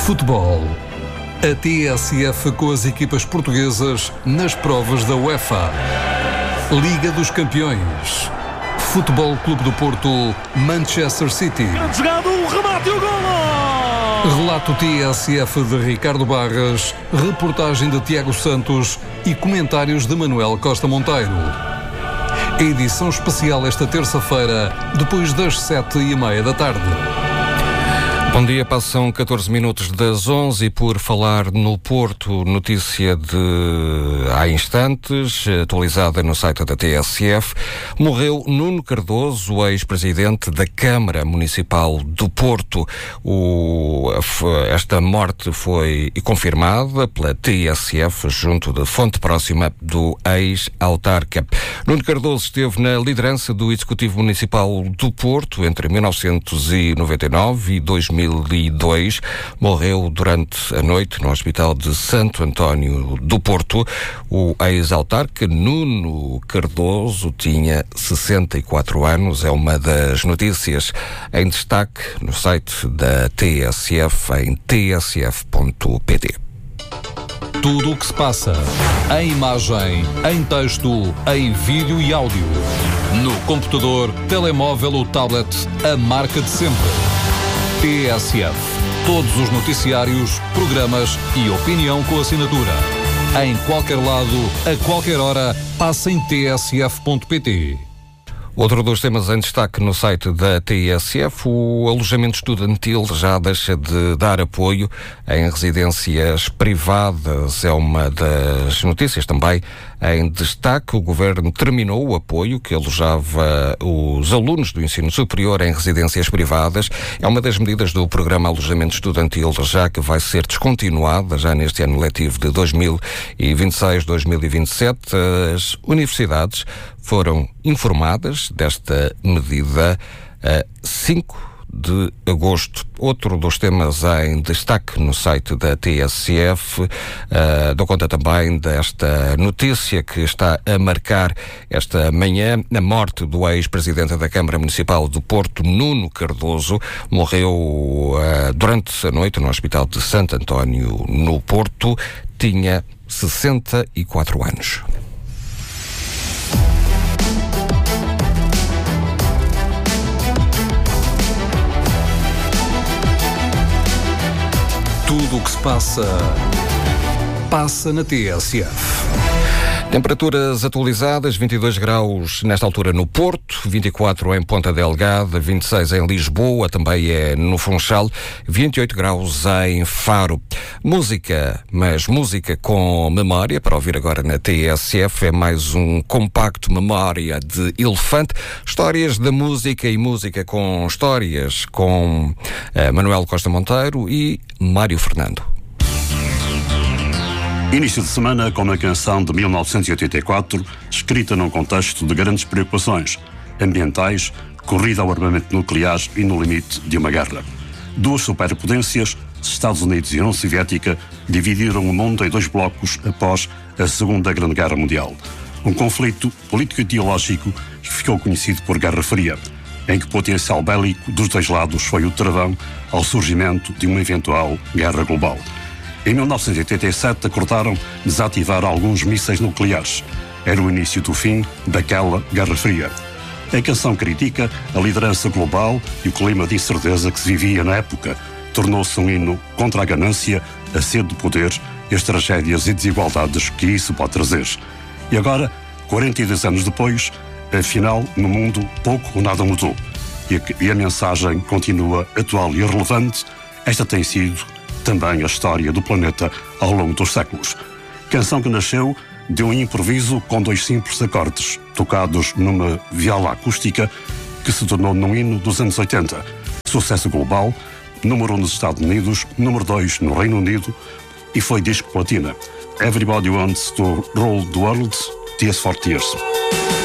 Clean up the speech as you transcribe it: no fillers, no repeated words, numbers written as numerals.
Futebol. A TSF com as equipas portuguesas nas provas da UEFA. Liga dos Campeões. Futebol Clube do Porto, Manchester City. Jogado, o remate e o golo! Relato TSF de Ricardo Barras, reportagem de Tiago Santos e comentários de Manuel Costa Monteiro. Edição especial esta terça-feira, depois das 7h30 da tarde. Bom dia, passam 14 minutos das 11 e por falar no Porto, notícia de há instantes, atualizada no site da TSF, morreu Nuno Cardoso, ex-presidente da Câmara Municipal do Porto. Esta morte foi confirmada pela TSF junto de fonte próxima do ex-autarca. Nuno Cardoso esteve na liderança do Executivo Municipal do Porto entre 1999 e 2002. Morreu durante a noite no Hospital de Santo António do Porto. O ex-autarca Nuno Cardoso tinha 64 anos. É uma das notícias em destaque no site da TSF em tsf.pt. Tudo o que se passa, em imagem, em texto, em vídeo e áudio. No computador, telemóvel ou tablet, a marca de sempre. TSF. Todos os noticiários, programas e opinião com assinatura. Em qualquer lado, a qualquer hora, passa em tsf.pt. Outro dos temas em destaque no site da TSF, o alojamento estudantil já deixa de dar apoio em residências privadas. É uma das notícias também em destaque. O Governo terminou o apoio que alojava os alunos do ensino superior em residências privadas. É uma das medidas do programa Alojamento Estudantil, já que vai ser descontinuada já neste ano letivo de 2026-2027. As universidades foram informadas desta medida a 5 de agosto. Outro dos temas em destaque no site da TSF, dou conta também desta notícia que está a marcar esta manhã, a morte do ex-presidente da Câmara Municipal do Porto, Nuno Cardoso. Morreu durante a noite no Hospital de Santo António, no Porto. Tinha 64 anos. Tudo o que se passa, passa na TSF. Temperaturas atualizadas, 22 graus nesta altura no Porto, 24 em Ponta Delgada, 26 em Lisboa, também é no Funchal, 28 graus em Faro. Música, mas música com memória, para ouvir agora na TSF, é mais um compacto memória de Elefante. Histórias da música e música com histórias, com Manuel Costa Monteiro e Mário Fernando. Início de semana com uma canção de 1984, escrita num contexto de grandes preocupações ambientais, corrida ao armamento nuclear e no limite de uma guerra. Duas superpotências, Estados Unidos e União Soviética, dividiram o mundo em dois blocos após a Segunda Grande Guerra Mundial. Um conflito político-ideológico que ficou conhecido por Guerra Fria, em que o potencial bélico dos dois lados foi o travão ao surgimento de uma eventual guerra global. Em 1987 acordaram desativar alguns mísseis nucleares. Era o início do fim daquela Guerra Fria. A canção critica a liderança global e o clima de incerteza que se vivia na época. Tornou-se um hino contra a ganância, a sede de poder e as tragédias e desigualdades que isso pode trazer. E agora, 42 anos depois, afinal, no mundo pouco ou nada mudou. E a mensagem continua atual e relevante. Esta tem sido também a história do planeta ao longo dos séculos. Canção que nasceu de um improviso com dois simples acordes, tocados numa viola acústica, que se tornou num hino dos anos 80. Sucesso global, número 1 nos Estados Unidos, número 2 no Reino Unido e foi disco platina. Everybody Wants to Rule the World, Tears for Tears.